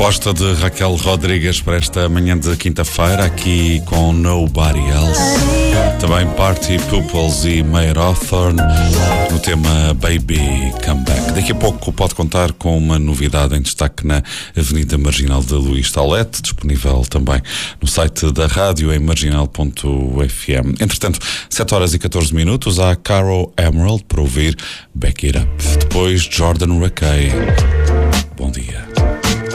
Proposta de Raquel Rodrigues para esta manhã de quinta-feira, aqui com Nobody Else. Também Party Pupils e Mayor Hawthorne no tema Baby Come Back. Daqui a pouco pode contar com uma novidade em destaque na Avenida Marginal de Luís Taulete, disponível também no site da rádio em marginal.fm. Entretanto, 7h14, há Caro Emerald para ouvir Back It Up. Depois Jordan Rakei. Bom dia.